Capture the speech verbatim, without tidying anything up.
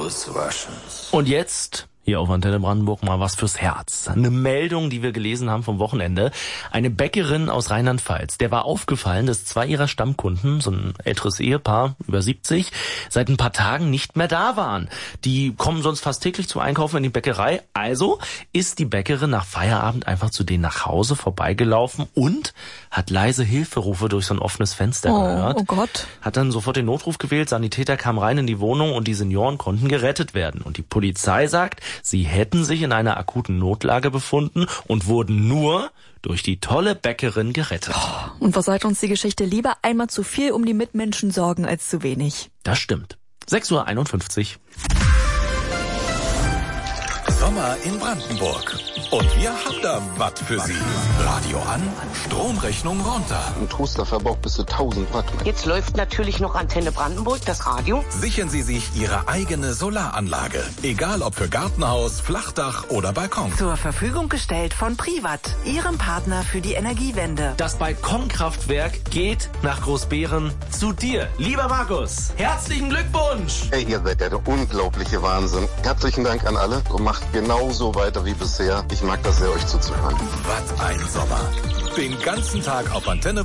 those Russians. Und jetzt, hier auf Antenne Brandenburg, mal was fürs Herz. Eine Meldung, die wir gelesen haben vom Wochenende. Eine Bäckerin aus Rheinland-Pfalz, der war aufgefallen, dass zwei ihrer Stammkunden, so ein älteres Ehepaar, über siebzig, seit ein paar Tagen nicht mehr da waren. Die kommen sonst fast täglich zum Einkaufen in die Bäckerei. Also ist die Bäckerin nach Feierabend einfach zu denen nach Hause vorbeigelaufen und hat leise Hilferufe durch so ein offenes Fenster oh, gehört. Oh Gott. Hat dann sofort den Notruf gewählt, Sanitäter kamen rein in die Wohnung und die Senioren konnten gerettet werden. Und die Polizei sagt, sie hätten sich in einer akuten Notlage befunden und wurden nur durch die tolle Bäckerin gerettet. Und was sagt uns die Geschichte? Lieber einmal zu viel um die Mitmenschen sorgen als zu wenig. Das stimmt. sechs Uhr einundfünfzig. Sommer in Brandenburg. Und wir haben da was für Sie. Radio an, Stromrechnung runter. Ein Toaster verbraucht bis zu tausend Watt. Jetzt läuft natürlich noch Antenne Brandenburg, das Radio. Sichern Sie sich Ihre eigene Solaranlage. Egal ob für Gartenhaus, Flachdach oder Balkon. Zur Verfügung gestellt von Privat, Ihrem Partner für die Energiewende. Das Balkonkraftwerk geht nach Großbeeren zu dir. Lieber Markus, herzlichen Glückwunsch! Hey, ihr seid ja der unglaubliche Wahnsinn. Herzlichen Dank an alle und macht genauso weiter wie bisher. Ich mag das sehr, euch zuzuhören. Was ein Sommer. Den ganzen Tag auf Antenne